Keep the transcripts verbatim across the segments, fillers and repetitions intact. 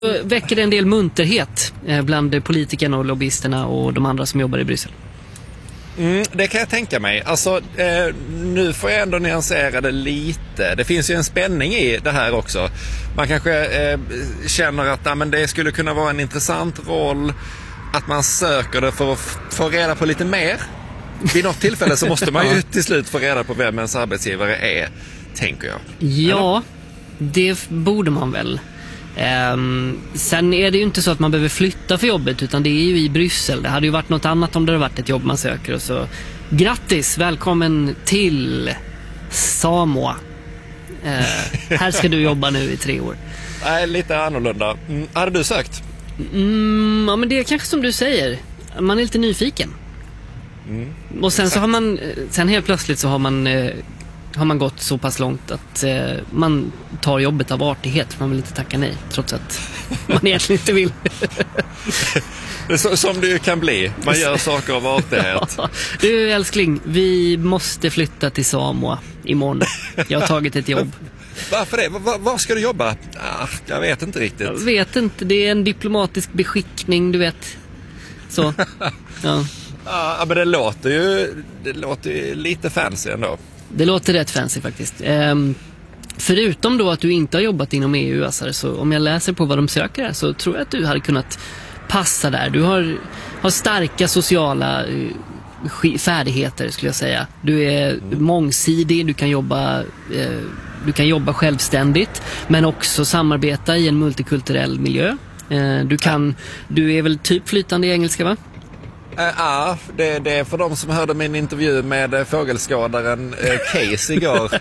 Väcker det en del munterhet bland politikerna och lobbyisterna och de andra som jobbar i Bryssel? Mm, det kan jag tänka mig. Alltså, eh, nu får jag ändå nyansera det lite. Det finns ju en spänning i det här också. Man kanske eh, känner att ja, men det skulle kunna vara en intressant roll, att man söker det för att f- få reda på lite mer. Vid något tillfälle så måste man ju till slut få reda på vem ens arbetsgivare är, tänker jag. Ja, eller? Det borde man väl. Um, sen är det ju inte så att man behöver flytta för jobbet, utan det är ju i Bryssel. Det hade ju varit något annat om det hade varit ett jobb man söker. Och så, grattis, välkommen till Samoa. uh, Här ska du jobba nu i tre år. Nej, lite annorlunda. mm, Hade du sökt? Mm, ja, men det är kanske som du säger. Man är lite nyfiken. mm, Och sen exakt. så har man Sen helt plötsligt så har man uh, har man gått så pass långt att eh, man tar jobbet av artighet. Man vill inte tacka nej, trots att man egentligen inte vill. Det är så, som det ju kan bli. Man gör saker av artighet. Ja. Du älskling, vi måste flytta till Samoa imorgon. Jag har tagit ett jobb. Varför det? Var, var ska du jobba? Ah, jag vet inte riktigt. Jag vet inte, det är en diplomatisk beskickning, du vet. Så, ja. Ja, men det låter ju det låter ju lite fancy ändå. Det låter rätt fancy faktiskt. Ehm, förutom då att du inte har jobbat inom E U, alltså, så om jag läser på vad de söker här, så tror jag att du hade kunnat passa där. Du har, har starka sociala uh, färdigheter, skulle jag säga. Du är mm. mångsidig, du kan jobba uh, du kan jobba självständigt, men också samarbeta i en multikulturell miljö. Uh, du kan du är väl typ flytande i engelska, va? Ja, uh, det, det är för de som hörde min intervju med uh, fågelskådaren uh, Case igår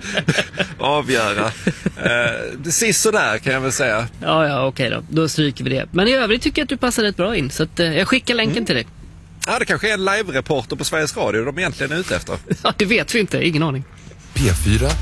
avgöra. Uh, Sist så där kan jag väl säga. Ja, ja, okej då. Då stryker vi det. Men i övrigt tycker jag att du passar rätt bra in. Så att, uh, jag skickar länken mm. till dig. Ja, det kanske är en live-reporter på Sveriges Radio de egentligen är ute efter. Ja, det vet vi inte. Ingen aning. P fyra